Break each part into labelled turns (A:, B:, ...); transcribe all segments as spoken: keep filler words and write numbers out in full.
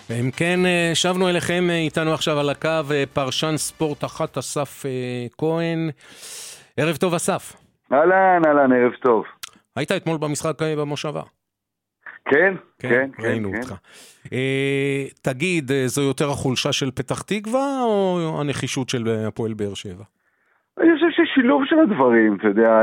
A: אם כן, שבנו אליכם, איתנו עכשיו על הקו פרשן ספורט אחת אסף כהן. ערב טוב אסף.
B: אהלן, אהלן, ערב טוב.
A: היית אתמול במשחק במושבה?
B: כן, כן, כן.
A: ראינו אותך. תגיד, זו יותר החולשה של פתח תקווה או הנחישות של הפועל באר שבע?
B: אני חושב ששילוב של הדברים, אתה יודע,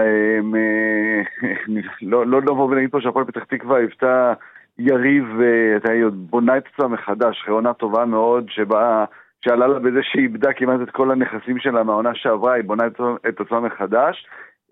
B: לא נבוא ונגיד פה שהפועל פתח תקווה היוותה יריב, אתה יודע, בונה את עצמה מחדש, עונה טובה מאוד, שבה, שעלה לה בזה שהיא איבדה כמעט את כל הנכסים שלה מהעונה שעברה, היא בונה את עצמה מחדש,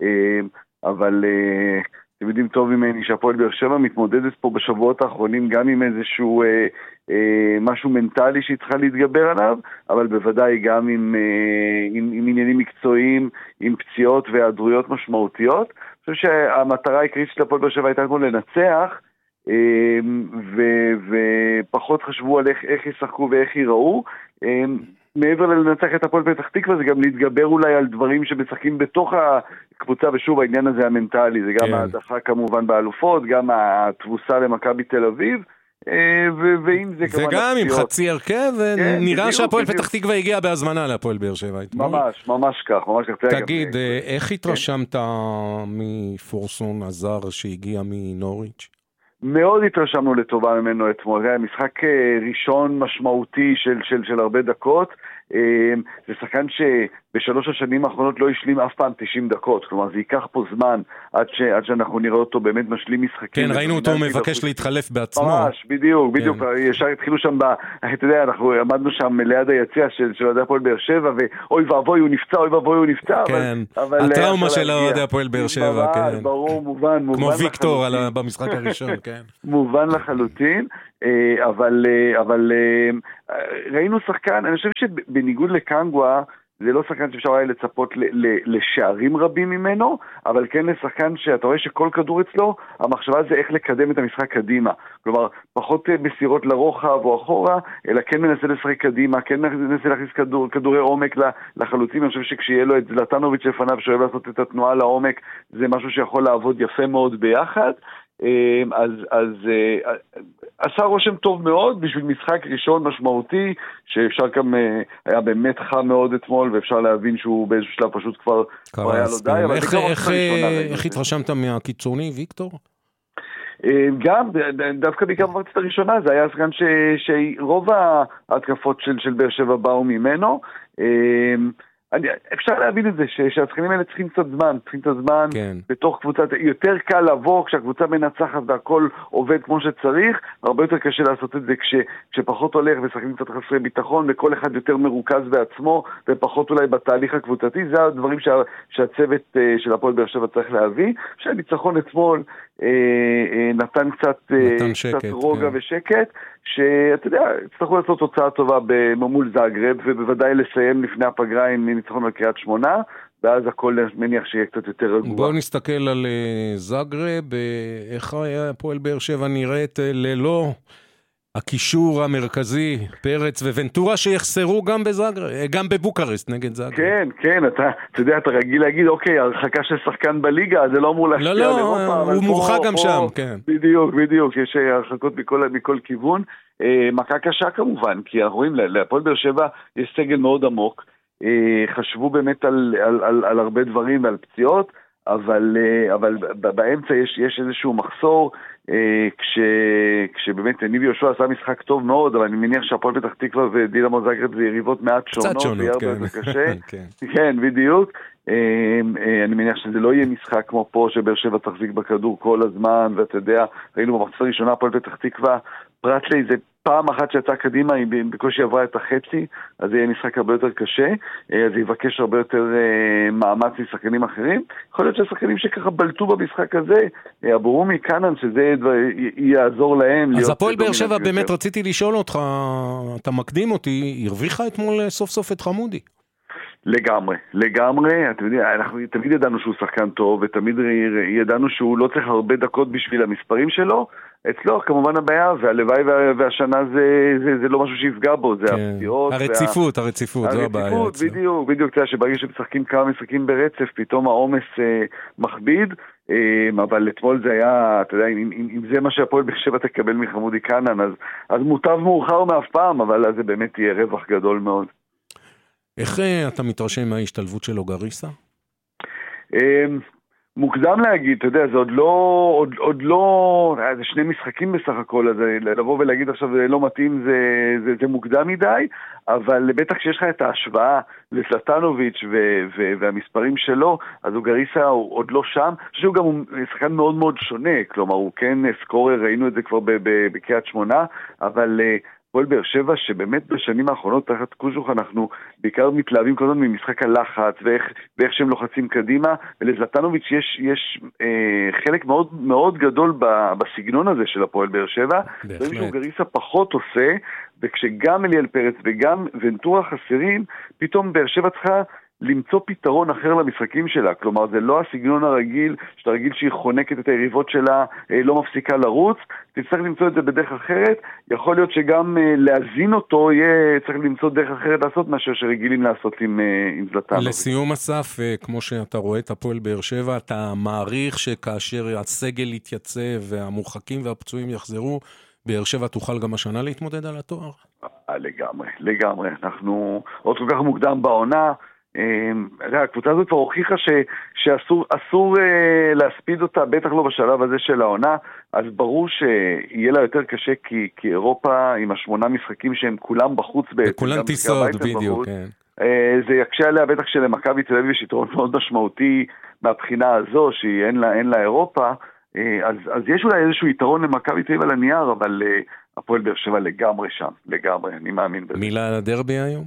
B: אבל אתם יודעים טוב ממני שהפועל באר שבע מתמודדת פה בשבועות האחרונים גם עם איזשהו אה, אה, משהו מנטלי שהיא צריכה להתגבר עליו, אבל בוודאי גם עם, אה, עם, עם עניינים מקצועיים, עם פציעות והיעדרויות משמעותיות. אני חושב שהמטרה העיקרית של הפועל באר שבע הייתה כמו לנצח, אה, ו, ופחות חשבו על איך, איך ישחקו ואיך ייראו. אה, מעבר ללנצח את הפועל פתח תקווה, זה גם להתגבר אולי על דברים שמשחקים בתוך הקבוצה, ושוב העניין הזה המנטלי, זה גם כן. ההדחה כמובן באלופות, גם התבוסה למכבי תל אביב, ואם זה כמובן...
A: וגם עם חצי הרכב, כן, נראה שהפועל פתח תקווה הגיע בהזמנה להפועל באר שבע.
B: ממש, ממש כך, ממש כך.
A: תגיד, איך התרשמת מפורסון הזר שהגיע מנוריץ'?
B: מאוד התרשמנו לטובה ממנו אתמול, זה היה משחק ראשון משמעותי של, של, של הרבה דקות, זה שחקן שבשלוש השנים האחרונות לא השלים אף פעם תשעים דקות, כלומר זה ייקח פה זמן עד, ש, עד שאנחנו נראה אותו באמת משלים משחקים.
A: כן, ראינו אותו מבקש להתחלף בעצמו.
B: ממש, בדיוק, בדיוק, כן. ישר התחילו שם, ב, אתה יודע, אנחנו עמדנו שם ליד היציע של, של אוהדי הפועל באר שבע, ואוי ואבוי הוא נפצע, אוי ואבוי הוא נפצע.
A: כן,
B: אבל, אבל
A: הטראומה של אוהדי הפועל באר שבע, כן.
B: ברור, מובן, מובן.
A: כמו ויקטור על, במשחק הראשון, כן.
B: מובן לחלוטין, אבל, אבל ראינו שחקן, אני חושב שבניגוד לקנגווה, זה לא שחקן שאפשר היה לצפות לשערים רבים ממנו, אבל כן לשחקן שאתה רואה שכל כדור אצלו, המחשבה זה איך לקדם את המשחק קדימה. כלומר, פחות מסירות לרוחב או אחורה, אלא כן מנסה לשחק קדימה, כן מנסה להכניס כדור, כדורי עומק לחלוצים. אני חושב שכשיהיה לו את זלטנוביץ' לפניו, שאוהב לעשות את התנועה לעומק, זה משהו שיכול לעבוד יפה מאוד ביחד. אז, אז עשה רושם טוב מאוד בשביל משחק ראשון משמעותי, שאפשר גם, היה באמת חם מאוד אתמול, ואפשר להבין שהוא באיזשהו שלב פשוט כבר היה לו די.
A: איך התרשמת מהקיצוני, ויקטור?
B: גם, דווקא בעיקר במחצית הראשונה, זה היה שחקן שרוב ההתקפות של באר שבע באו ממנו, אפשר להבין את זה, שהשחקנים האלה צריכים קצת זמן, צריכים את הזמן כן. בתוך קבוצה, יותר קל לבוא כשהקבוצה מנצחת והכל עובד כמו שצריך, הרבה יותר קשה לעשות את זה כש, כשפחות הולך ושחקנים קצת חסרי ביטחון, וכל אחד יותר מרוכז בעצמו, ופחות אולי בתהליך הקבוצתי, זה הדברים שה, שהצוות של הפועל באר שבע צריך להביא, שהניצחון אתמול אה, אה, נתן קצת, נתן אה, שקט, קצת רוגע כן. ושקט, שאתה יודע, הצטרכו לעשות תוצאה טובה מול זאגרב, ובוודאי לסיים לפני הפגרה עם ניצחון על קריית שמונה, ואז הכל מניח שיהיה קצת יותר רגוע.
A: בואו נסתכל על זאגרב, איך הפועל באר שבע נראית ללא הקישור המרכזי, פרץ וונטורה, שיחסרו גם בזאגרב, גם בבוקרסט נגד זאגרב.
B: כן, כן, אתה, אתה יודע, אתה רגיל להגיד, אוקיי, הרחקה של שחקן בליגה, זה לא אמור להשפיע על אירופה.
A: לא, לא, הוא מורחק גם שם, כן.
B: בדיוק, בדיוק, יש הרחקות מכל, מכל כיוון. מכה קשה כמובן, כי אנחנו רואים, להפועל באר שבע יש סגל מאוד עמוק, חשבו באמת על, על, על, על הרבה דברים ועל פציעות, אבל, אבל באמצע יש, יש איזשהו מחסור, כש, כשבאמת ניב יהושע עשה משחק טוב מאוד, אבל אני מניח שהפועל פתח תקווה ודינמו זאגרב זה יריבות מעט שונות,
A: שונות כן.
B: קשה. כן. כן, בדיוק. אני מניח שזה לא יהיה משחק כמו פה, שבאר שבע תחזיק בכדור כל הזמן, ואתה יודע, ראינו במחצית הראשונה הפועל פתח תקווה, פרט לאיזה פעם אחת שיצאה קדימה, היא בקושי עברה את החצי, אז זה יהיה משחק הרבה יותר קשה, אז זה יבקש הרבה יותר מאמץ משחקנים אחרים. יכול להיות שהשחקנים שככה בלטו במשחק הזה, אבורומי, קאנן, שזה יעזור להם.
A: אז הפועל באר שבע באמת רציתי לשאול אותך, אתה מקדים אותי, הרוויחה אתמול סוף סוף את חמודי?
B: לגמרי, לגמרי, אתם יודעים, אנחנו תמיד ידענו שהוא שחקן טוב, ותמיד ידענו שהוא לא צריך הרבה דקות בשביל המספרים שלו, אצלו כמובן הבעיה, והלוואי והשנה זה, זה, זה לא משהו שיפגע בו, זה
A: כן.
B: הפציעות.
A: הרציפות, וה... הרציפות, זו הבעיה.
B: הרציפות, בדיוק, בדיוק, אתה יודע שברגע שמשחקים כמה משחקים ברצף, פתאום העומס אה, מכביד, אה, אבל אתמול זה היה, אתה יודע, אם, אם, אם זה מה שהפועל באר שבע תקבל מחמודי קאנן, אז, אז מוטב מאוחר מאף פעם, אבל אז זה באמת יהיה רווח גדול מאוד.
A: איך אתה מתרשם מההשתלבות של אוגריסה?
B: אה, מוקדם להגיד, אתה יודע, זה עוד לא, עוד, עוד לא, זה שני משחקים בסך הכל, אז לבוא ולהגיד עכשיו זה לא מתאים, זה, זה, זה מוקדם מדי, אבל בטח כשיש לך את ההשוואה לסלטנוביץ' ו, ו, והמספרים שלו, אז אוגריסה הוא עוד לא שם, שהוא גם שחקן מאוד מאוד שונה, כלומר הוא כן סקורר, ראינו את זה כבר בקריית שמונה, אבל הפועל באר שבע שבאמת בשנים האחרונות תחת קוז'וך אנחנו בעיקר מתלהבים כל הזמן ממשחק הלחץ ואיך, ואיך שהם לוחצים קדימה, ולזלטנוביץ' יש, יש אה, חלק מאוד, מאוד גדול בסגנון הזה של הפועל באר שבע, דברים שאוגריסה פחות עושה, וכשגם אליאל פרץ וגם ונטורה חסרים, פתאום באר שבע צריכה למצוא פתרון אחר למשחקים שלה, כלומר זה לא הסגנון הרגיל, שאתה רגיל שהיא חונקת את היריבות שלה, לא מפסיקה לרוץ, תצטרך למצוא את זה בדרך אחרת, יכול להיות שגם להזין אותו, יהיה צריך למצוא דרך אחרת לעשות מאשר שרגילים לעשות עם, עם זלטן.
A: לסיום אסף, כמו שאתה רואה את הפועל באר שבע, אתה מעריך שכאשר הסגל יתייצב והמורחקים והפצועים יחזרו, באר שבע תוכל גם השנה להתמודד על התואר?
B: לגמרי, לגמרי, אנחנו עוד כל כך מוקדם בעונה, הקבוצה הזאת כבר הוכיחה שאסור אסור להספיד אותה, בטח לא בשלב הזה של העונה, אז ברור שיהיה לה יותר קשה, כי, כי אירופה עם השמונה משחקים שהם כולם בחוץ,
A: וכולם טיסות, בדיוק, כן.
B: זה יקשה עליה, בטח שלמכבי תל אביב יש יתרון מאוד משמעותי מהבחינה הזו, שהיא אין לה, אין לה אירופה, אז, אז יש אולי איזשהו יתרון למכבי תל אביב על הנייר, אבל הפועל באר שבע לגמרי שם, לגמרי, אני מאמין בזה.
A: מילה על הדרבי היום?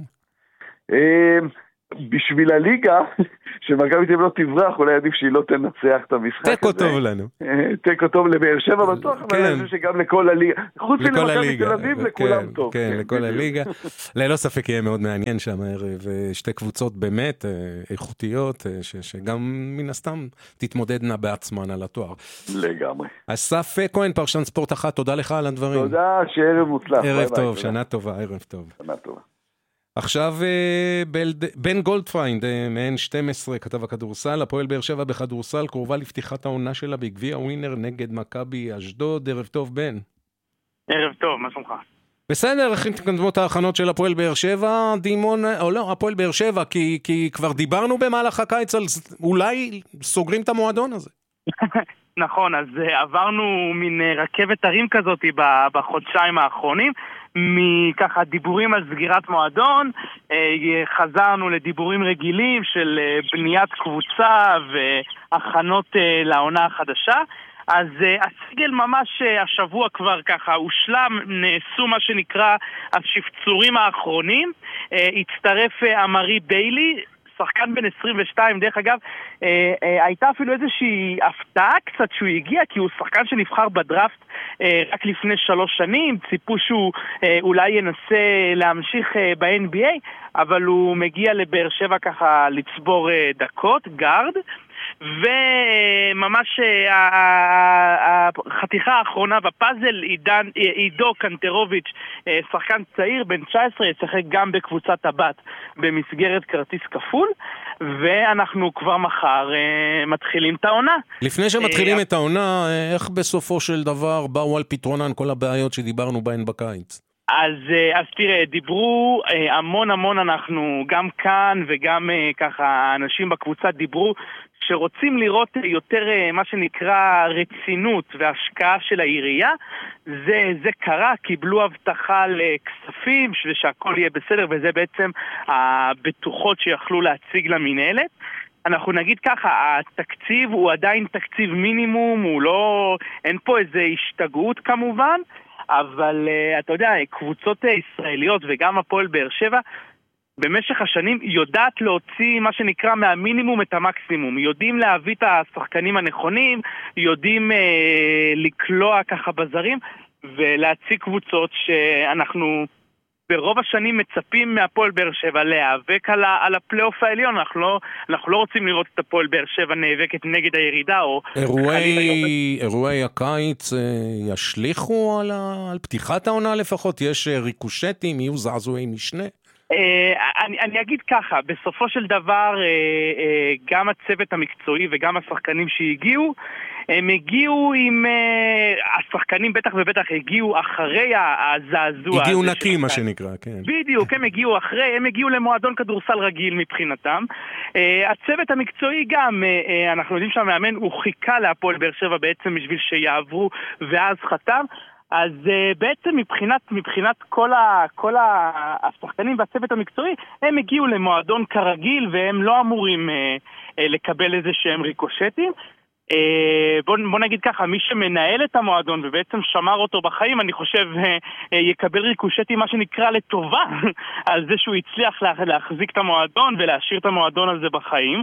B: בשביל הליגה, שמכבי תל אביב לא תברח, אולי עדיף שהיא לא תנצח את המשחק הזה.
A: תיקו טוב לנו.
B: תיקו טוב לבאר שבע בטוח, אבל אני חושב שגם לכל הליגה. חוץ ממכבי תל אביב, לכולם טוב.
A: כן, לכל הליגה. ללא ספק יהיה מאוד מעניין שם הערב, שתי קבוצות באמת איכותיות, שגם מן הסתם תתמודדנה בעצמן על התואר.
B: לגמרי.
A: אסף כהן, פרשן ספורט אחת, תודה לך על הדברים.
B: תודה, שערב מוצלח.
A: ערב טוב, שנה טובה, ערב טוב.
B: שנה טובה.
A: עכשיו בן גולדפריינד, מ-אן שתים עשרה, כתב הכדורסל, הפועל באר שבע בכדורסל, קרובה לפתיחת העונה שלה בגביע ווינר נגד מכבי אשדוד. ערב טוב, בן.
C: ערב טוב, מה שלומך?
A: בסדר, איך מתקדמות ההכנות של הפועל באר שבע, דימון, או לא, הפועל באר שבע, כי, כי כבר דיברנו במהלך הקיץ על אולי סוגרים את המועדון הזה.
C: נכון, אז עברנו מן רכבת הרים כזאת בחודשיים האחרונים, מככה דיבורים על סגירת מועדון, חזרנו לדיבורים רגילים של בניית קבוצה והכנות לעונה החדשה. אז הסגל ממש השבוע כבר ככה הושלם, נעשו מה שנקרא השפצורים האחרונים, הצטרף אמרי ביילי, שחקן בן עשרים ושתיים, דרך אגב, אה, אה, הייתה אפילו איזושהי הפתעה קצת שהוא הגיע, כי הוא שחקן שנבחר בדראפט אה, רק לפני שלוש שנים, ציפו שהוא אה, אולי ינסה להמשיך אה, ב-אן בי איי, אבל הוא מגיע לבאר שבע ככה לצבור אה, דקות, גארד, וממש החתיכה האחרונה בפאזל, עידו קנטרוביץ', שחקן צעיר בן תשע עשרה, ישחק גם בקבוצת הבת במסגרת כרטיס כפול, ואנחנו כבר מחר מתחילים את העונה.
A: לפני שמתחילים את העונה, איך בסופו של דבר באו על פתרונן כל הבעיות שדיברנו בהן בקיץ?
C: אז, אז תראה, דיברו המון המון, אנחנו גם כאן וגם ככה האנשים בקבוצה דיברו שרוצים לראות יותר מה שנקרא רצינות והשקעה של העירייה. זה, זה קרה, קיבלו הבטחה לכספים ושהכל יהיה בסדר, וזה בעצם הבטוחות שיכלו להציג למנהלת. אנחנו נגיד ככה, התקציב הוא עדיין תקציב מינימום, הוא לא, אין פה איזה השתגעות כמובן, אבל uh, אתה יודע, קבוצות ישראליות וגם הפועל באר שבע במשך השנים יודעת להוציא מה שנקרא מהמינימום את המקסימום, יודעים להביא את השחקנים הנכונים, יודעים uh, לקלוע ככה בזרים ולהציג קבוצות שאנחנו ברוב השנים מצפים מהפועל באר שבע להיאבק על, על הפלייאוף העליון. אנחנו לא, אנחנו לא רוצים לראות את הפועל באר שבע נאבקת נגד הירידה. או
A: אירועי, אירועי הקיץ ישליכו על, ה, על פתיחת העונה לפחות? יש ריקושטים, יהיו זעזועי משנה?
C: אני, אני אגיד ככה, בסופו של דבר גם הצוות המקצועי וגם השחקנים שהגיעו, הם הגיעו עם, השחקנים בטח ובטח הגיעו אחרי הזעזוע.
A: הגיעו נקים מה שנקרא, כן.
C: בדיוק, הם הגיעו אחרי, הם הגיעו למועדון כדורסל רגיל מבחינתם. הצוות המקצועי גם, אנחנו יודעים שהמאמן הוא חיכה להפועל באר שבע בעצם בשביל שיעברו ואז חתם. אז uh, בעצם מבחינת, מבחינת כל, ה, כל ה, השחקנים והצוות המקצועי, הם הגיעו למועדון כרגיל והם לא אמורים uh, uh, לקבל איזה שהם ריקושטים. Uh, בוא, בוא נגיד ככה, מי שמנהל את המועדון ובעצם שמר אותו בחיים, אני חושב uh, uh, יקבל ריקושטים מה שנקרא לטובה על זה שהוא הצליח לה, להחזיק את המועדון ולהשאיר את המועדון הזה בחיים.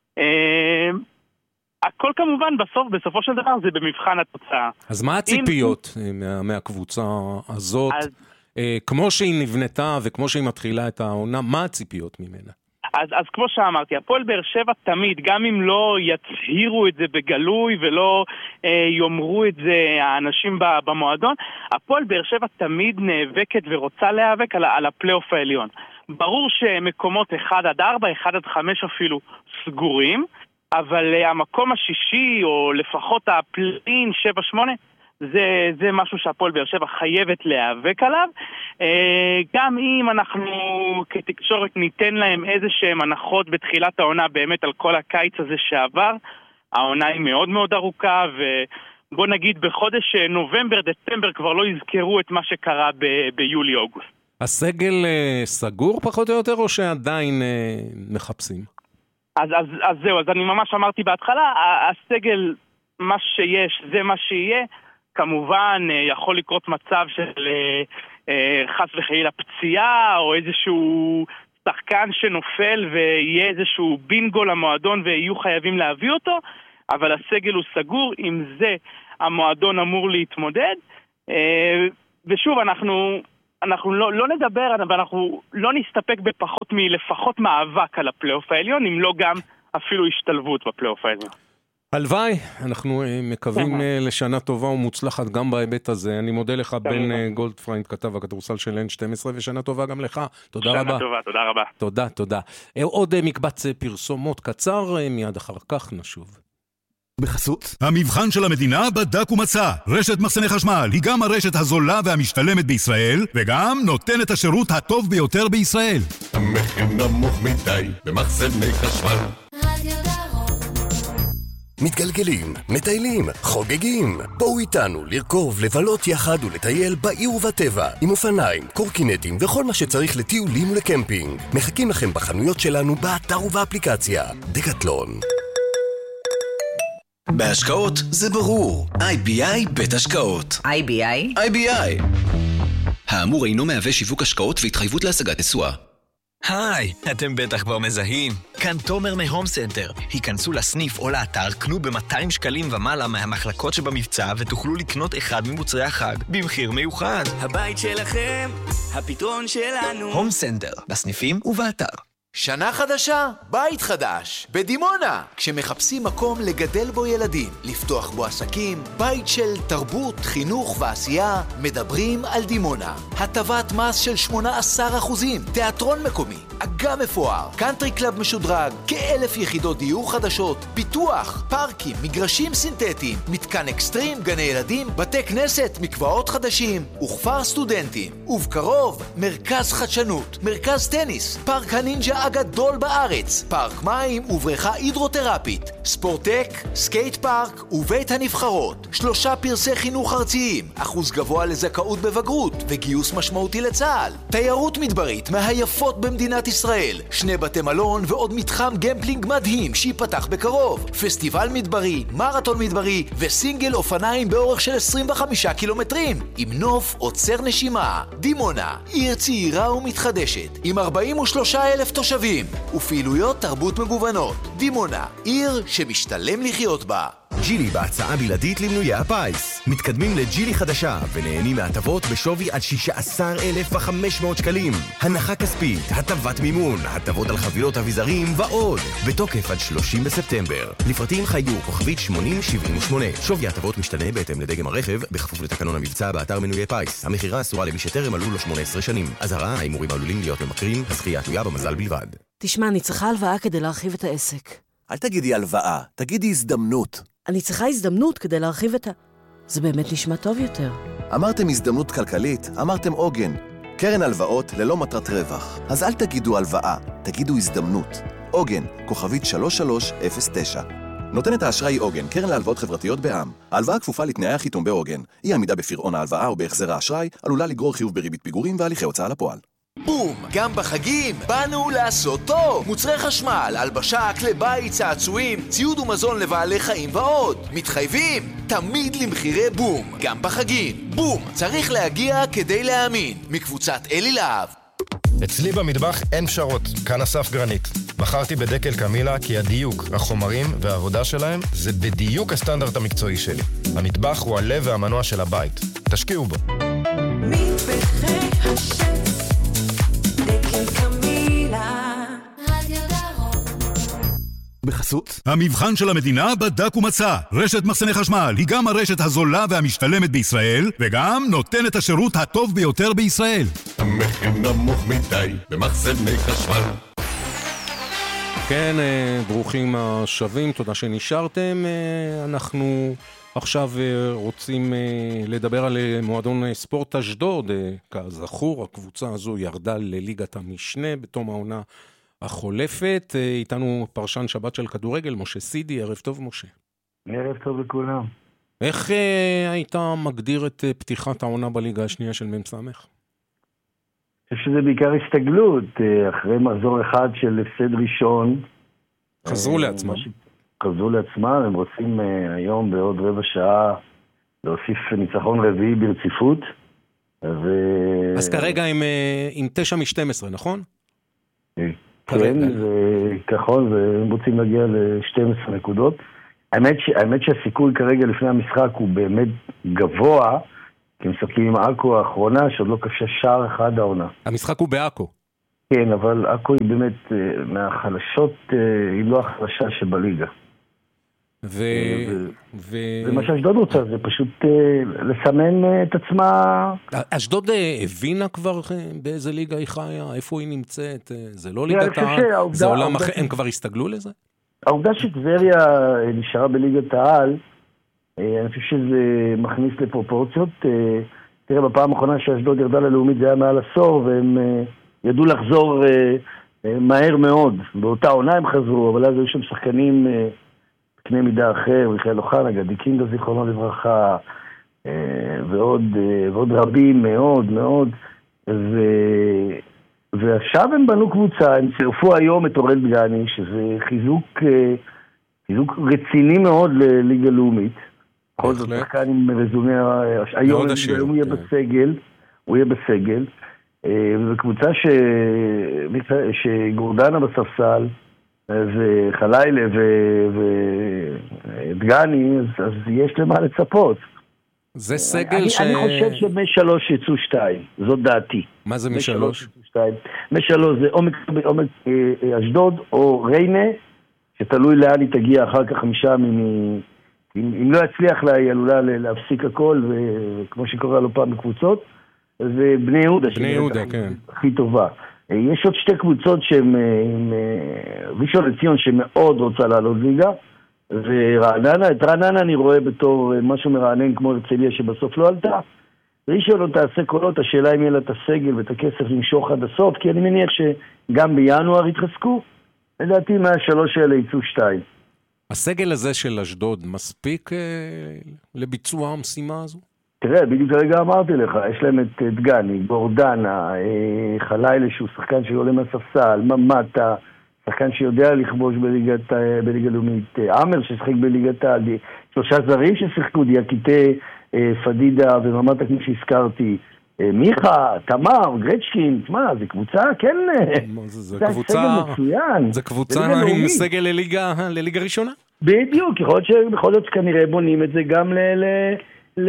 C: Uh, הכל כמובן בסוף, בסופו של דבר זה במבחן התוצאה.
A: אז מה הציפיות אם... מה, מהקבוצה הזאת? אז... אה, כמו שהיא נבנתה וכמו שהיא מתחילה את העונה, מה הציפיות ממנה?
C: אז, אז כמו שאמרתי, הפועל באר שבע תמיד, גם אם לא יצהירו את זה בגלוי ולא אה, יאמרו את זה האנשים במועדון, הפועל באר שבע תמיד נאבקת ורוצה להיאבק על, על הפלייאוף העליון. ברור שמקומות אחד עד ארבע, אחד עד חמש אפילו סגורים, אבל uh, המקום השישי, או לפחות הפלין שבע שמונה, זה, זה משהו שהפועל באר שבע חייבת להיאבק עליו. Uh, גם אם אנחנו כתקשורת ניתן להם איזה שהם הנחות בתחילת העונה, באמת על כל הקיץ הזה שעבר, העונה היא מאוד מאוד ארוכה, ובוא נגיד בחודש נובמבר, דצמבר כבר לא יזכרו את מה שקרה ב- ביולי-אוגוסט.
A: הסגל uh, סגור פחות או יותר, או שעדיין uh, מחפשים?
C: אז, אז, אז זהו, אז אני ממש אמרתי בהתחלה, הסגל, מה שיש, זה מה שיהיה. כמובן, יכול לקרות מצב של חס וחלילה פציעה, או איזשהו שחקן שנופל, ויהיה איזשהו בינגו למועדון, ויהיו חייבים להביא אותו, אבל הסגל הוא סגור, עם זה המועדון אמור להתמודד. ושוב, אנחנו... אנחנו לא, לא נדבר, ואנחנו לא נסתפק בפחות מלפחות מאבק על הפלייאוף העליון, אם לא גם אפילו השתלבות בפלייאוף העליון.
A: הלוואי, אנחנו מקווים לשנה טובה ומוצלחת גם בהיבט הזה. אני מודה לך בן גולדפריינד, כתב הכדורסל של אן שתים עשרה, ושנה טובה גם לך. תודה רבה.
C: שנה טובה, תודה רבה.
A: תודה, תודה. עוד מקבץ פרסומות קצר, מיד אחר כך נשוב.
D: בחסות המבחן של המדינה בדק ומצא. רשת מחסני חשמל היא גם הרשת הזולה והמשתלמת בישראל, וגם נותנת השירות הטוב ביותר בישראל.
E: המחיר נמוך מדי במחסני חשמל.
F: מתגלגלים, מטיילים, חוגגים. בואו איתנו לרכוב, לבלות יחד ולטייל בעיר ובטבע, עם אופניים, קורקינטים וכל מה שצריך לטיולים ולקמפינג. מחכים לכם בחנויות שלנו, באתר ובאפליקציה. דקטלון.
G: בהשקעות זה ברור. איי בי איי בית השקעות.
H: איי בי איי?
G: איי בי איי. האמור אינו מהווה שיווק השקעות והתחייבות להשגת תשואה.
I: היי, אתם בטח כבר מזהים. כאן תומר מהום סנטר. היכנסו לסניף או לאתר, קנו ב-מאתיים שקלים ומעלה מהמחלקות שבמבצע ותוכלו לקנות אחד ממוצרי החג במחיר מיוחד.
J: הבית שלכם, הפתרון שלנו.
I: הום סנטר, בסניפים ובאתר.
K: שנה חדשה, בית חדש, בדימונה. כשמחפשים מקום לגדל בו ילדים, לפתוח בו עסקים, בית של תרבות, חינוך ועשייה, מדברים על דימונה. הטבת מס של שמונה עשר אחוזים, תיאטרון מקומי, אגם מפואר, קאנטרי קלאב משודרג, כאלף יחידות דיור חדשות, פיתוח, פארקים, מגרשים סינתטיים, מתקן אקסטרים, גני ילדים, בתי כנסת, מקוואות חדשים, וכפר סטודנטים. ובקרוב, מרכז חדשנות, מרכז טניס, פארק הנינג'ה הגדול בארץ, פארק מים ובריכה הידרותרפית, ספורטק, סקייט פארק ובית הנבחרות, שלושה פרסי חינוך ארציים, אחוז גבוה לזכאות בבגרות וגיוס משמעותי לצה"ל, תיירות מדברית מהיפות במדינת ישראל, שני בתי מלון ועוד מתחם גמפלינג מדהים שיפתח בקרוב, פסטיבל מדברי, מרתון מדברי וסינגל אופניים באורך של עשרים וחמישה קילומטרים, עם נוף עוצר נשימה. דימונה, עיר צעירה ומתחדשת, עם ארבעים ושלושה אלף תושבים ופעילויות תרבות מגוונות. דימונה, עיר שמשתלם לחיות בה.
H: ג'ילי בהצעה בלעדית למנויי הפיס. מתקדמים לג'ילי חדשה ונהנים מהטבות בשווי עד שישה עשר אלף וחמש מאות שקלים. הנחה כספית, הטבת מימון, הטבות על חבילות אביזרים ועוד. בתוקף עד שלושים בספטמבר. לפרטים חייגו כוכבית שמונים שבעים ושמונה. שווי הטבות משתנה בהתאם לדגם הרכב, בכפוף לתקנון המבצע באתר מנויי פיס. המחירה אסורה למי שטרם מלאו לו שמונה עשרה שנים. אזהרה, ההימורים עלולים להיות ממכרים, הזכייה תלויה במזל בלבד.
L: תשמע, אני צריכה הלוואה כדי להרחיב את העסק.
M: אל תגידי הלוואה, תגידי הזדמנות.
L: אני צריכה הזדמנות כדי להרחיב את ה... זה באמת נשמע טוב יותר.
M: אמרתם הזדמנות כלכלית, אמרתם עוגן. קרן הלוואות ללא מטרת רווח. אז אל תגידו הלוואה, תגידו הזדמנות. עוגן, כוכבית שלוש שלוש אפס תשע. נותנת האשראי עוגן, קרן להלוואות חברתיות בע"מ. ההלוואה כפופה לתנאי החיתום בעוגן. אי עמידה בפירעון ההלוואה או בהחזר האשראי עלולה לגרור חיוב בריבית פיגורים והליכי הוצאה לפועל.
K: בום! גם בחגים באנו לעשות טוב! מוצרי חשמל, הלבשה, כלי בית, צעצועים, ציוד ומזון לבעלי חיים ועוד. מתחייבים? תמיד למחירי בום. גם בחגים. בום! צריך להגיע כדי להאמין. מקבוצת אלי להב.
N: אצלי במטבח אין פשרות. כאן אסף גרנית. בחרתי בדקל קמילה כי הדיוק, החומרים והעבודה שלהם זה בדיוק הסטנדרט המקצועי שלי. המטבח הוא הלב והמנוע של הבית. תשקיעו בו.
O: מטבחי השם
D: בחסות המבחן של המדינה בדק ומצא. רשת מחסני חשמל היא גם הרשת הזולה והמשתלמת בישראל, וגם נותנת השירות הטוב ביותר בישראל.
E: המחיר נמוך מדי במחסני חשמל.
A: כן, ברוכים השבים, תודה שנשארתם. אנחנו עכשיו רוצים לדבר על מועדון ספורט אשדוד. כזכור, הקבוצה הזו ירדה לליגת המשנה בתום העונה החולפת. איתנו פרשן שבת של כדורגל, משה סידי. ערב טוב, משה.
P: ערב טוב לכולם.
A: איך היית מגדיר את פתיחת העונה בליגה השנייה של מ"ס?
P: אני חושב שזה בעיקר הסתגלות. אחרי מחזור אחד של הפסד ראשון,
A: חזרו לעצמם.
P: חזרו לעצמם, הם רוצים היום בעוד רבע שעה להוסיף ניצחון רביעי ברציפות. ו...
A: אז כרגע עם, עם תשע משתים עשרה, נכון?
P: כן, וכחול, והם רוצים להגיע ל-שתים עשרה נקודות. האמת, ש... האמת שהסיכוי כרגע לפני המשחק הוא באמת גבוה, כי משחקים עם אקו האחרונה, שעוד לא כבשה שער אחד העונה.
A: המשחק הוא באקו.
P: כן, אבל אקו היא באמת מהחלשות, היא לא החלשה שבליגה.
A: ו... ו...
P: ומה שאשדוד רוצה, זה פשוט לסמן את עצמה.
A: אשדוד הבינה כבר באיזה ליגה היא חיה, איפה היא נמצאת, זה לא ליגת העל, זה עולם אחר, הם כבר הסתגלו לזה?
P: העובדה שטבריה נשארה בליגת העל, אני חושב שזה מכניס לפרופורציות. תראה, בפעם האחרונה שאשדוד ירדה ללאומית זה היה מעל עשור, והם ידעו לחזור מהר מאוד. באותה עונה הם חזרו, אבל אז היו שם שחקנים קנה מידה אחר, מיכאל אוחנה, גדי קינדה זיכרונו לברכה, ועוד, ועוד רבים מאוד מאוד. ו... ועכשיו הם בנו קבוצה, הם צירפו היום את אורל דגני, שזה חיזוק, חיזוק רציני מאוד לליגה לאומית. כל זאת שחקן עם רזומיה, היום הוא יהיה בסגל, הוא יהיה בסגל, וקבוצה ש... שגורדנה בספסל, וחלילה ודגני, אז, אז יש למה לצפות.
A: זה סגל
P: אני,
A: ש...
P: אני חושב שמשלוש יצאו שתיים, זאת דעתי.
A: מה זה משלוש?
P: משלוש זה עומק, עומק אשדוד או ריינה, שתלוי לאן היא תגיע אחר כך משם, אם, אם, אם לא יצליח לה, היא עלולה להפסיק הכל, וכמו שקורה לו פעם בקבוצות, ובני יהודה,
A: בני יהודה, כן.
P: הכי טובה. יש עוד שתי קבוצות שהן, ראשון לציון שמאוד רוצה לעלות ליגה, ורעננה, את רעננה אני רואה בתור משהו מרענן כמו הרצליה שבסוף לא עלתה. ראשון לא תעשה קולות, השאלה אם יהיה לה את הסגל ואת הכסף למשוך עד הסוף, כי אני מניח שגם בינואר יתחזקו, לדעתי מהשלוש האלה יצאו שתיים.
A: הסגל הזה של אשדוד מספיק אה, לביצוע המשימה הזו?
P: תראה, בדיוק כרגע אמרתי לך, יש להם את דגני, גורדנה, חלילה שהוא שחקן שעולה מהספסל, ממטה, שחקן שיודע לכבוש בליגת, בליגה לאומית, עמר ששחק בליגת העל, שלושה זרים ששיחקו, דיאקיטה, פדידה וממטה כמו שהזכרתי, מיכה, תמר, גרצ'קין, מה, זה קבוצה, כן,
A: זה, זה קבוצה,
P: סגל מצוין.
A: זה קבוצה עם סגל לליגה, לליגה ראשונה?
P: בדיוק, יכול להיות שבכל זאת כנראה בונים את זה גם ל... ל... ל...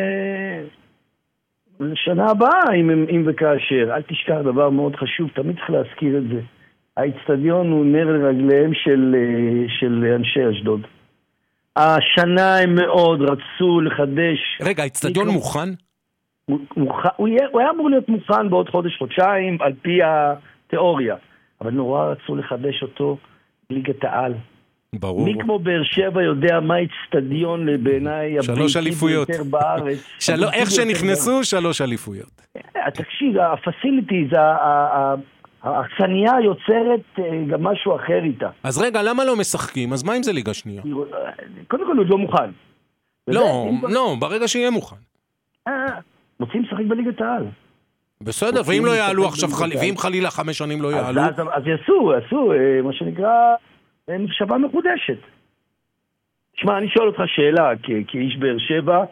P: לשנה הבאה, אם, אם וכאשר. אל תשכח דבר מאוד חשוב, תמיד צריך להזכיר את זה. האצטדיון הוא נר לרגליהם של, של אנשי אשדוד. השנה הם מאוד רצו לחדש...
A: רגע, האצטדיון מוכן?
P: מוכן, הוא, יהיה, הוא היה אמור להיות מוכן בעוד חודש, חודשיים, על פי התיאוריה. אבל נורא רצו לחדש אותו ליגת העל.
A: ברור.
P: מי כמו באר שבע יודע מה אצטדיון בעיניי
A: שלוש אליפויות.
P: ביותר בארץ.
A: של... איך שנכנסו, שלוש אליפויות.
P: תקשיב, הפסיליטיז, האכסניה יוצרת גם משהו אחר איתה.
A: אז רגע, למה לא משחקים? אז מה אם זה ליגה שנייה?
P: קודם כל הוא לא מוכן.
A: לא, לא, ברגע שיהיה מוכן.
P: רוצים לשחק בליגת העל.
A: בסדר, ואם לא יעלו עכשיו, ואם חלילה חמש שנים לא יעלו?
P: אז יעשו, יעשו, מה שנקרא, מחשבה מחודשת. תשמע, אני שואל אותך שאלה, כאיש באר שבע,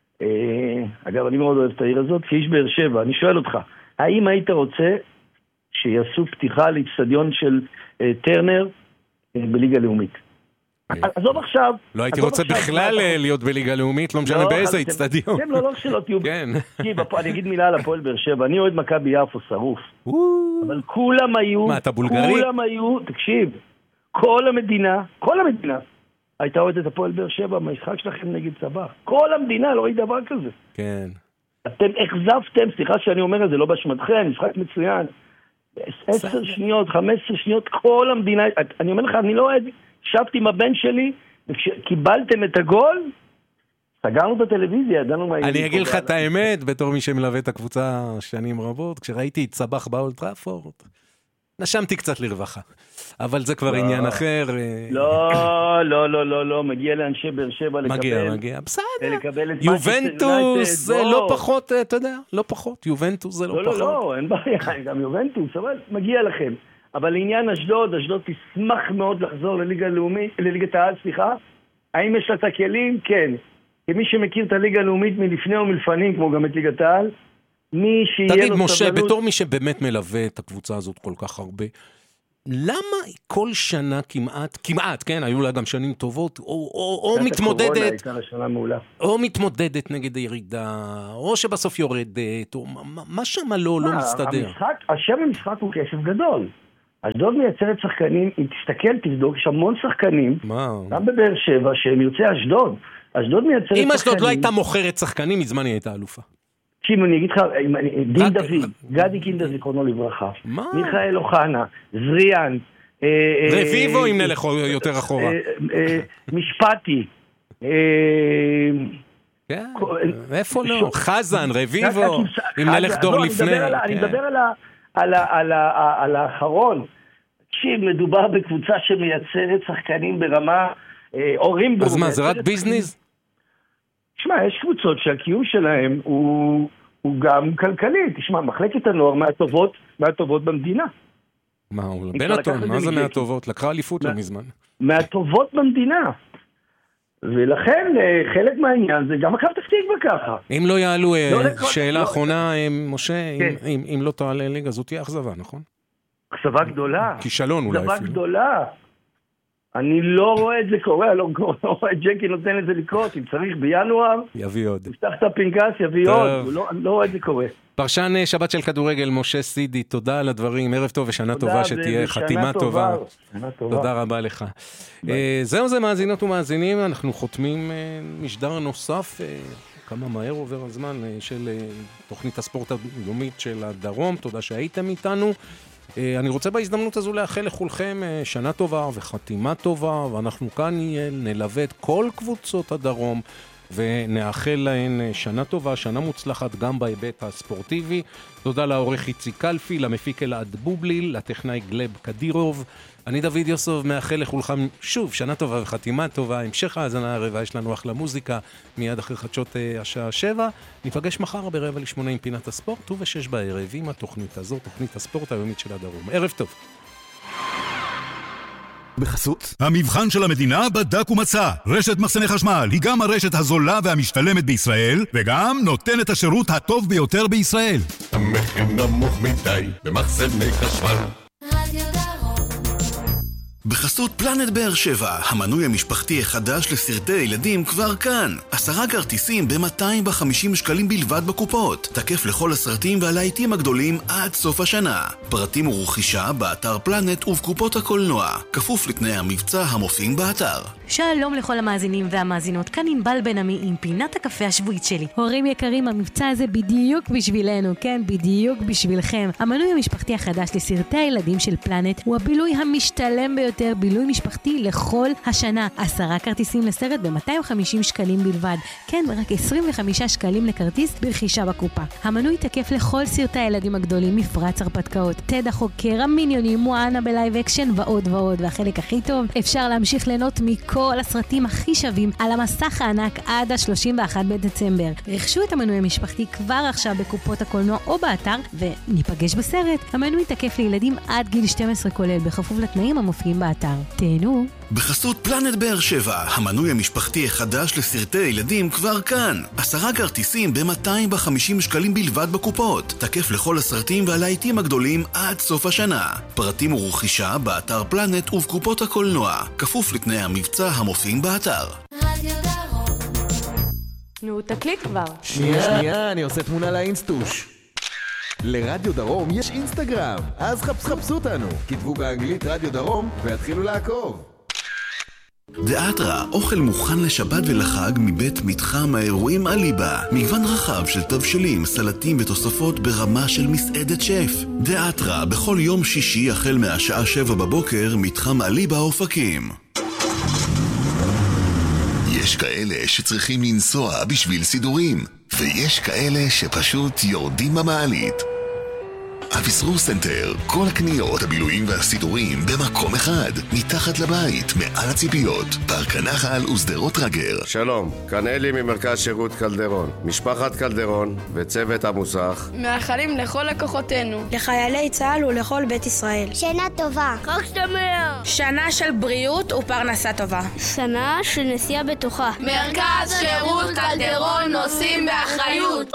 P: אגב, אני מאוד אוהב את העיר הזאת, כאיש באר שבע, אני שואל אותך, האם היית רוצה שיעשו פתיחה לאצטדיון של טרנר בליגה לאומית? עזוב עכשיו.
A: לא הייתי רוצה בכלל להיות בליגה לאומית, לא משנה באיזה אצטדיון.
P: כן, לא, לא שלא תהיו. אני אגיד מילה על הפועל באר שבע, אני אוהד מכבי יפו שרוף. אבל כולם היו,
A: מה, אתה בולגרי?
P: כולם היו, תקשיב, כל המדינה, כל המדינה, הייתה אוהדת הפועל באר שבע, המשחק שלכם נגד צבא. כל המדינה לא ראי דבר כזה.
A: כן.
P: אתם אכזבתם, סליחה שאני אומר את זה, לא באשמתכם, משחק מצוין. עשר שניות, חמש עשרה שניות, כל המדינה, אני אומר לך, אני לא אוהד, שבתי עם הבן שלי, וכשקיבלתם את הגול, סגרנו את הטלוויזיה, ידענו מה...
A: אני אגיד לך את האמת, בתור מי שמלווה את הקבוצה שנים רבות, כשראיתי את צבח באולד טראפורד, נשמתי קצת לרווחה. אבל זה כבר עניין אחר.
P: לא, לא, לא, לא, לא, מגיע לאנשי באר שבע לקבל...
A: מגיע, מגיע, בסדר. יובנטוס זה לא פחות, אתה יודע, לא פחות. יובנטוס זה לא פחות.
P: לא, לא, לא, אין בעיה, גם יובנטוס, אבל מגיע לכם. אבל לעניין אשדוד, אשדוד תשמח מאוד לחזור לליגה הלאומית, לליגת העל, סליחה. האם יש לה את הכלים? כן. כמי שמכיר את הליגה הלאומית מלפני ומלפנים, כמו גם את ליגת העל, מי שיהיה לו סבלנות...
A: תגיד, משה, בתור מי שבאמת מלווה את הקבוצה הזאת כל כך הרבה, למה כל שנה כמעט, כמעט, כן, היו לה גם שנים טובות, או, או, או מתמודדת, או מתמודדת נגד הירידה, או שבסוף יורדת, או מה, מה שמה לא, לא מסתדר?
P: המשחק, השם המשחק הוא כסף גדול. אשדוד מייצרת שחקנים, אם תסתכל, תבדוק, יש המון שחקנים, גם בבאר שבע, שהם יוצאי אשדוד. אשדוד מייצרת שחקנים...
A: אם אשדוד לא הייתה מוכרת שחקנים, מזמן היא הייתה אלופה.
P: שימו, אני אגיד לך, דין דוד, גדי קינדר זיכרונו לברכה, מיכאל אוחנה, זריאן,
A: רביבו אם נלך יותר אחורה,
P: משפטי,
A: איפה לא? חזן, רביבו, אם נלך דור לפני.
P: אני מדבר על האחרון. תקשיב, מדובר בקבוצה שמייצרת שחקנים ברמה הורים.
A: אז מה, זה רק ביזנס?
P: תשמע, יש קבוצות שהקיום שלהם הוא, הוא גם כלכלי. תשמע, מחלקת הנוער מהטובות, מהטובות במדינה.
A: מה, הוא בנטון, מה זה מהטובות? לקחה אליפות לא מזמן.
P: מהטובות במדינה. ולכן חלק מהעניין זה גם מכבי פתח תקווה ככה.
A: אם לא יעלו, שאלה אחרונה, משה, אם לא תעלה ליגה, זאת תהיה אכזבה, נכון?
P: אכזבה גדולה.
A: כישלון אולי אפילו.
P: אכזבה גדולה. אני לא רואה את זה קורה, לא רואה את ג'קי נותן את זה לקרות, אם צריך בינואר,
A: יביא עוד.
P: יפתח את הפנקס, יביא עוד, אני לא רואה את זה קורה.
A: פרשן שבת של כדורגל, משה סידי, תודה על הדברים, ערב טוב ושנה טובה, שתהיה חתימה טובה. תודה רבה לך. זהו זה מאזינות ומאזינים, אנחנו חותמים משדר נוסף, כמה מהר עובר הזמן, של תוכנית הספורט הלאומית של הדרום, תודה שהייתם איתנו. אני רוצה בהזדמנות הזו לאחל לכולכם שנה טובה וחתימה טובה, ואנחנו כאן נלווה את כל קבוצות הדרום ונאחל להן שנה טובה, שנה מוצלחת גם בהיבט הספורטיבי. תודה לעורך איציק קלפי, למפיק אלעד בובליל, לטכנאי גלב קדירוב. אני דוד יוסף, מאחל לכולכם שוב שנה טובה וחתימה טובה. המשך האזנה הרבה, יש לנו אחלה מוזיקה מיד אחרי חדשות השעה שבע. ניפגש מחר ברבע לשמונה עם פינת הספורט ובשש בערב עם התוכנית הזו, תוכנית הספורט היומית של הדרום. ערב טוב.
D: בחסות המבחן של המדינה בדק ומצא. רשת מחסני חשמל היא גם הרשת הזולה והמשתלמת בישראל, וגם נותנת השירות הטוב ביותר בישראל.
E: המחיר נמוך מדי במחסני חשמל.
Q: בחסות פלנט באר שבע, המנוי המשפחתי החדש לסרטי ילדים כבר כאן. עשרה כרטיסים ב-מאתיים וחמישים שקלים בלבד בקופות. תקף לכל הסרטים והלהיטים הגדולים עד סוף השנה. פרטים ורכישה באתר פלנט ובקופות הקולנוע. כפוף לתנאי המבצע המופיעים באתר.
R: שלום לכל המאזינים והמאזינות, כאן ענבל בן עמי עם פינת הקפה השבועית שלי. הורים יקרים, המבצע הזה בדיוק בשבילנו, כן, בדיוק בשבילכם. המנוי המשפחתי החדש לסרטי הילדים של פלנט הוא הבילוי המשתלם ביותר, בילוי משפחתי לכל השנה. עשרה כרטיסים לסרט ב-מאתיים וחמישים שקלים בלבד. כן, רק עשרים וחמישה שקלים לכרטיס ברכישה בקופה. המנוי תקף לכל סרטי הילדים הגדולים, מפרץ הרפתקאות, תד החוקר, המיניונים, מואנה בלייב אקשן ועוד ועוד. והחלק הכי טוב, אפשר להמשיך ליהנות מכל כל הסרטים הכי שווים על המסך הענק עד ה-שלושים ואחד בדצמבר. רכשו את המנוי המשפחתי כבר עכשיו בקופות הקולנוע או באתר, וניפגש בסרט. המנוי תקף לילדים עד גיל שתים עשרה כולל, בכפוף לתנאים המופיעים באתר. תהנו.
Q: בחסות פלנט באר שבע, המנוי המשפחתי החדש לסרטי ילדים כבר כאן. עשרה כרטיסים ב-מאתיים וחמישים שקלים בלבד בקופות. תקף לכל הסרטים והלהיטים הגדולים עד סוף השנה. פרטים ורכישה באתר פלנט ובקופות הקולנוע. כפוף לתנאי המבצע המופיעים באתר.
R: נו, תקליט כבר.
H: שנייה, שנייה, אני עושה תמונה לאינסטוש. לרדיו דרום יש אינסטגרם, אז חפש חפשו אותנו. כתבו באנגלית רדיו דרום והתחילו לעקוב.
Q: דאטרה, אוכל מוכן לשבת ולחג מבית מתחם האירועים אליבה. מגוון רחב של תבשלים, סלטים ותוספות ברמה של מסעדת שף. דאטרה, בכל יום שישי החל מהשעה שבע בבוקר, מתחם אליבה אופקים.
E: יש כאלה שצריכים לנסוע בשביל סידורים, ויש כאלה שפשוט יורדים במעלית. אביסרור סנטר, כל הקניות, הבילויים והסידורים במקום אחד, מתחת לבית, מעל הציפיות, פארק הנחל ושדרות רגר.
S: שלום, כאן אלי ממרכז שירות קלדרון, משפחת קלדרון וצוות המוסך.
T: מאחלים לכל לקוחותינו, לחיילי צה"ל ולכל בית ישראל.
U: שנה טובה, חג שמח.
T: שנה של בריאות ופרנסה טובה.
U: שנה של נסיעה בטוחה.
T: מרכז שירות קלדרון, נוסעים באחריות.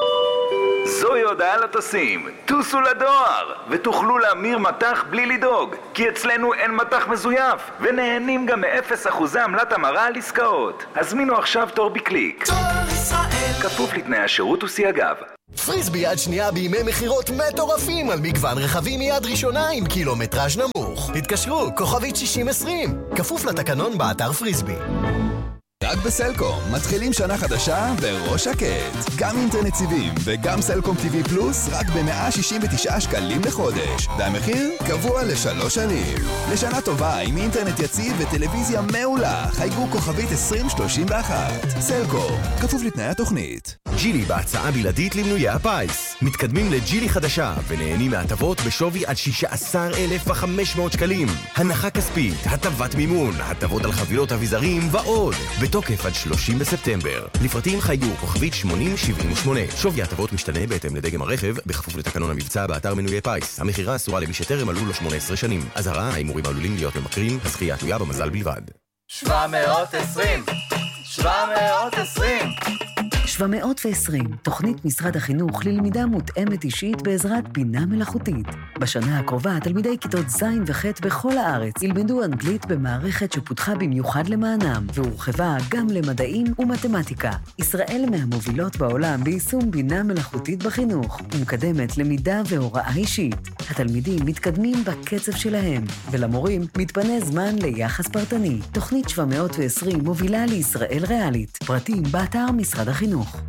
V: זוהי הודעה לטסים, טוסו לדואר ותוכלו להמיר מטח בלי לדאוג, כי אצלנו אין מטח מזויף ונהנים גם מ-אפס אחוזי עמלת המרה על עסקאות. הזמינו עכשיו תור בקליק. תור ישראל, כפוף לתנאי השירות וסייגיו.
W: פריסבי יד שנייה בימי מחירות מטורפים על מגוון רכבים מיד ראשונה עם קילומטראז' נמוך. התקשרו, כוכבית שישים עשרים, כפוף לתקנון באתר פריסבי.
X: רק בסלקום מתחילים שנה חדשה בראש שקט. גם אינטרנט סיבים וגם סלקום טיווי פלוס רק ב-מאה שישים ותשעה שקלים לחודש. והמחיר קבוע לשלוש שנים. לשנה טובה עם אינטרנט יציב וטלוויזיה מעולה. חייגו כוכבית עשרים שלושים ואחת. סלקום, כפוף לתנאי התוכנית.
H: ג'ילי בהצעה בלעדית למנויי הפיס. מתקדמים לג'ילי חדשה ונהנים מהטבות בשווי עד שישה עשר אלף וחמש מאות שקלים. הנחה כספית, הטבת מימון, הטבות על חבילות אביזרים ועוד. בתוקף עד שלושים בספטמבר. לפרטים חייגו כוכבית שמונים שבעים ושמונה. שווי הטבות משתנה בהתאם לדגם הרכב, בכפוף לתקנון המבצע באתר מנויי פיס. המחירה אסורה למי שטרם מלאו לו שמונה עשרה שנים. אזהרה, ההימורים עלולים להיות ממכרים, הזכייה תלויה במזל בלבד.
Y: שבע מאות ועשרים שבע מאות ועשרים
Z: שבע מאות ועשרים, תוכנית משרד החינוך ללמידה מותאמת אישית בעזרת בינה מלאכותית. בשנה הקרובה, תלמידי כיתות ז' וח' בכל הארץ ילמדו אנגלית במערכת שפותחה במיוחד למענם, והורחבה גם למדעים ומתמטיקה. ישראל מהמובילות בעולם ביישום בינה מלאכותית בחינוך, ומקדמת למידה והוראה אישית. התלמידים מתקדמים בקצב שלהם, ולמורים מתפנה זמן ליחס פרטני. תוכנית שבע מאות ועשרים מובילה לישראל ריאלית. פרטים באתר משרד החינוך.